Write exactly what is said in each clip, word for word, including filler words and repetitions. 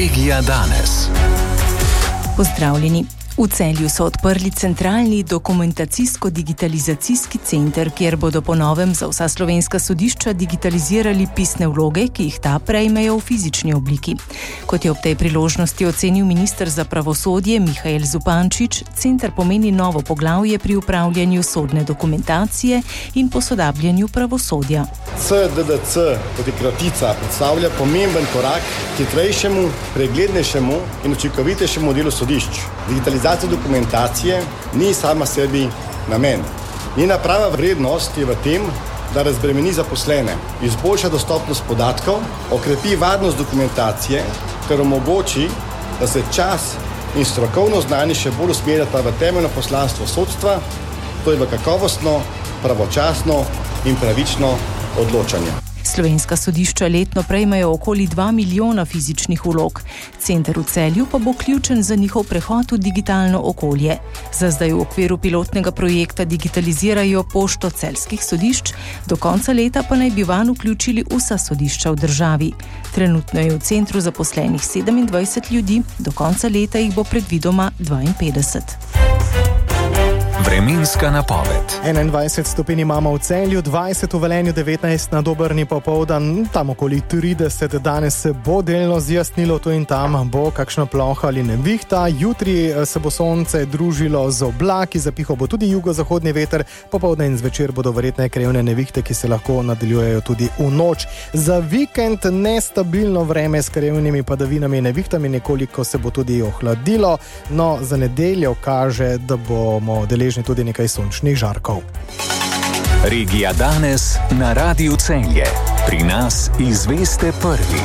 Regija danes. Pozdravljeni. V Celju so odprli centralni dokumentacijsko-digitalizacijski center, kjer bodo po novem za vsa slovenska sodišča digitalizirali pisne vloge, ki jih ta prejmejo v fizični obliki. Kot je ob tej priložnosti ocenil minister za pravosodje Mihael Zupančič, center pomeni novo poglavje pri upravljanju sodne dokumentacije in posodabljanju pravosodja. C D D C, kot je kratica, predstavlja pomemben korak k hitrejšemu, preglednejšemu in učinkovitejšemu delu sodišč. Digitalizacija dokumentacije ni sama sebi namen. Njena prava vrednost je v tem, da razbremeni zaposlene, izboljša dostopnost podatkov, okrepi varnost dokumentacije ter omogoči, da se čas in strokovno znanje še bolj usmerjata v temeljno poslanstvo sodstva, to je v kakovostno, pravočasno in pravično odločanje. Slovenska sodišča letno prejmejo okoli dva milijona fizičnih vlog. Center v Celju pa bo ključen za njihov prehod v digitalno okolje. Za zdaj v okviru pilotnega projekta digitalizirajo pošto celjskih sodišč, do konca leta pa naj bi vanj vključili vsa sodišča v državi. Trenutno je v centru zaposlenih sedemindvajset ljudi, do konca leta jih bo predvidoma dvainpetdeset. Vremenska napoved. enaindvajset stopinj imamo v Celju, dvajset v Velenju, devetnajst na Dobrni popoldan, tam okoli trideset. Danes se bo delno zjasnilo, tu in tam bo kakšna ploha ali nevihta. Jutri se bo sonce družilo z oblaki, zapihal bo tudi jugozahodni veter, popoldne in zvečer bodo verjetne krajevne nevihte, ki se lahko nadaljujejo tudi v noč. Za vikend nestabilno vreme s krajevnimi padavinami in nevihtami, nekoliko se bo tudi ohladilo, no za nedeljo kaže, da bomo deležni tudi nekaj sončnih žarkov. Regija danes na Radiu Celje. Pri nas izveste prvi.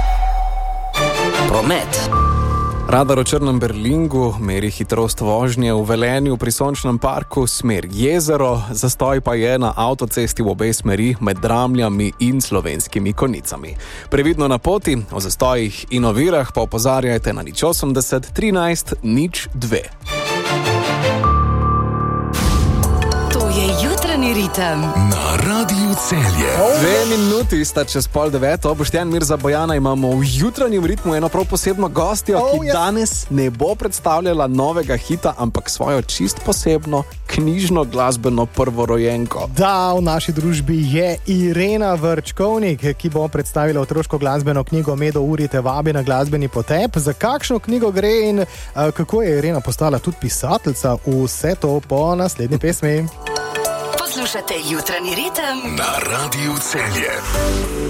Promet. Radar v Črnem Berlingu meri hitrost vožnje v Velenju pri Sončnem parku smer jezero, zastoj pa je na avtocesti v obe smeri med Dramljami in Slovenskimi Konjicami. Previdno na poti, o zastojih in ovirah pa opozarjajte na nič osemdeset trinajst nič dve. Jutranji ritem na Radiu Celje. Dve minuti sta čez pol deveto. Boštjan Mirza Bojana imamo v jutranjem ritmu eno prav posebno gostjo, oh, ki yes. danes ne bo predstavljala novega hita, ampak svojo čist posebno knjižno glasbeno prvorojenko. Da, v naši družbi je Irena Vrčkovnik, ki bo predstavila otroško glasbeno knjigo Medo uri te vabi na glasbeni potep. Za kakšno knjigo gre in uh, kako je Irena postala tudi pisateljica? Vse to po naslednji pesmi. Poslušate jutranji ritem na Radiu Celje.